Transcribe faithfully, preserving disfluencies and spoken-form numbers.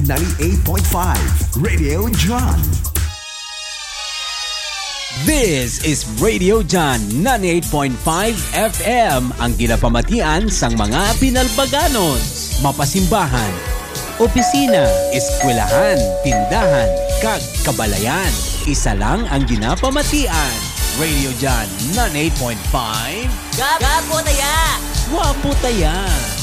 ninety-eight point five Radio John. This is Radio John ninety-eight point five F M, ang ginapamatian sang mga pinalbaganos, mapasimbahan, opisina, eskwelahan, tindahan, kag kabalayan. Isa lang ang ginapamatian. Radio John ninety-eight point five. Gapo taya! Wapo taya!